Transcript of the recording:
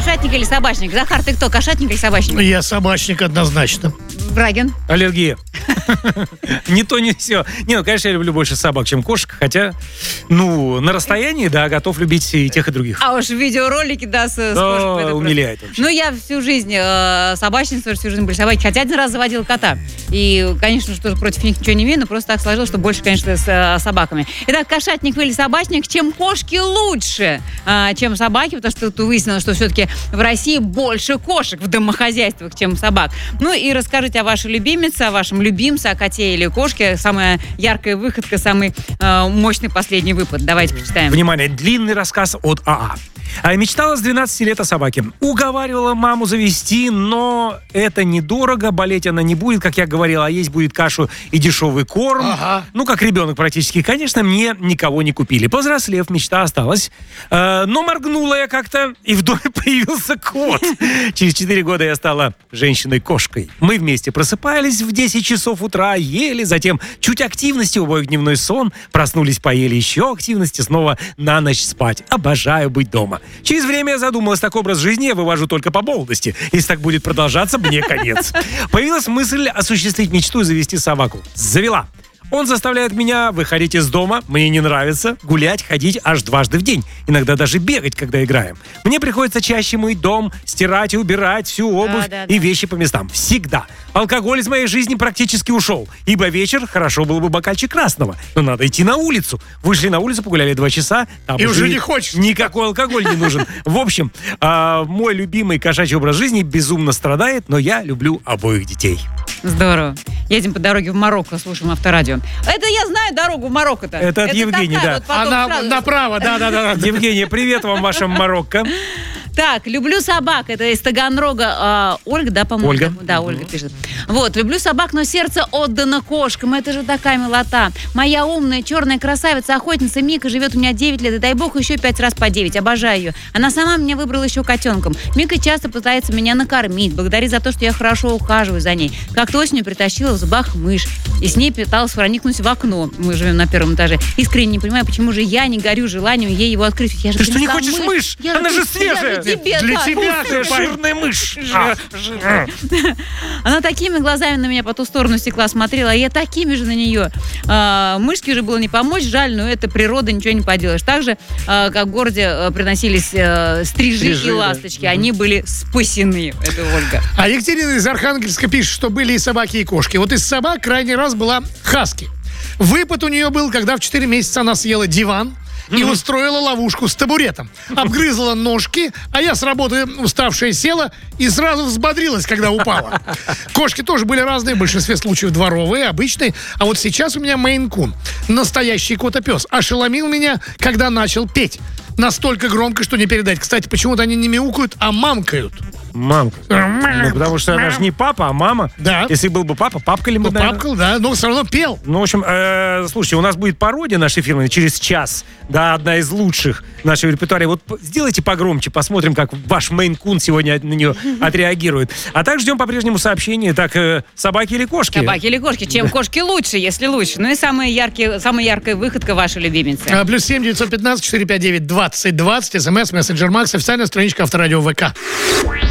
кошатник или собачник? Захар, ты кто, кошатник или собачник? Я собачник однозначно. Брагин? Аллергия. Не то, не все. Не, ну, конечно, я люблю больше собак, чем кошек. Хотя, на расстоянии, да, готов любить и тех, и других. А уж видеоролики, да, с кошкой. Умиляет вообще. Ну, я всю жизнь собачница, всю жизнь были собаки. Хотя один раз заводила кота. И, конечно, что против них ничего не имею, но просто так сложилось, что больше, конечно, с собаками. Итак, кошатник вы или собачник, чем кошки лучше, чем собаки, потому что тут выяснилось, что все-таки в России больше кошек в домохозяйствах, чем собак. Ну и расскажите о вашей любимице, о вашем любимце, о коте или кошке. Самая яркая выходка, самый мощный последний выпад. Давайте почитаем. Внимание, длинный рассказ от АА. Мечтала с 12 лет о собаке. Уговаривала маму завести, но это недорого, болеть она не будет, как я говорил, а есть будет кашу и дешевый корм. Ага. Ну, как ребенок практически. Конечно, мне никого не купили. Повзрослев, мечта осталась. Но моргнула я как-то, и в доме появился кот. Через 4 года я стала женщиной-кошкой. Мы вместе просыпались в 10 часов утра, ели, затем чуть активности, у обоих дневной сон, проснулись, поели еще активности, снова на ночь спать. Обожаю быть дома. Через время я задумалась, так образ жизни я вывожу только по молодости. Если так будет продолжаться, мне конец. Появилась мысль осуществить мечту и завести собаку. Завела. Он заставляет меня выходить из дома, мне не нравится, гулять, ходить аж дважды в день. Иногда даже бегать, когда играем. Мне приходится чаще мыть дом, стирать и убирать всю обувь и вещи по местам. Всегда. Алкоголь из моей жизни практически ушел. Ибо вечер хорошо было бы бокальчик красного. Но надо идти на улицу. Вышли на улицу, погуляли 2 часа. Там и уже не хочется. Никакой алкоголь не нужен. В общем, мой любимый кошачий образ жизни безумно страдает, но я люблю обоих детей. Здорово. Едем по дороге в Марокко, слушаем авторадио. Это я знаю дорогу в Марокко-то. Это от Евгении, да. Вот она направо, да. Евгения, привет вам в вашем Марокко. Так, люблю собак. Это из Таганрога. Ольга, да, по-моему? Ольга. Да, Ольга пишет. Вот, люблю собак, но сердце отдано кошкам. Это же такая милота. Моя умная черная красавица-охотница Мика живет у меня 9 лет. И дай бог еще 5 раз по 9. Обожаю ее. Она сама меня выбрала еще котенком. Мика часто пытается меня накормить. Благодарит за то, что я хорошо ухаживаю за ней. Как-то осенью притащила в зубах мышь. И с ней пыталась проникнуть в окно. Мы живем на 1-м этаже. Искренне не понимаю, почему же я не горю желанием ей его открыть. Я же Ты что, не хочешь мышь? Она же свежая. Для тебя ты жирная мышь. Она такими глазами на меня по ту сторону стекла смотрела, а я такими же на нее. Мышке же было не помочь, жаль, но это природа, ничего не поделаешь. Так же, как в городе приносились стрижи и ласточки, они были спасены. Это Ольга. А Екатерина из Архангельска пишет, что были и собаки, и кошки. Вот из собак крайний раз была хаски. Выпад у нее был, когда в 4 месяца она съела диван и устроила ловушку с табуретом. Обгрызла ножки, а я с работы уставшая села и сразу взбодрилась, когда упала. Кошки тоже были разные, в большинстве случаев дворовые, обычные. А вот сейчас у меня Мейн-кун, настоящий котопес, ошеломил меня, когда начал петь. Настолько громко, что не передать. Кстати, почему-то они не мяукают, а мамкают. Мамка. Ну, потому что она же не папа, а мама. Да. Если был бы папа, папка ли бы, папка, да, но все равно пел. Ну, в общем, слушайте, у нас будет пародия нашей фирмы через час. Да, одна из лучших нашего репертуара. Вот сделайте погромче, посмотрим, как ваш Мейн-кун сегодня на нее отреагирует. А так ждем по-прежнему сообщения. Так, собаки или кошки? Собаки или кошки? Чем кошки лучше, если лучше? Ну и самая яркая выходка ваша любимица. +7 915 459 2020. СМС, мессенджер Макс, официальная страничка Авторадио ВК.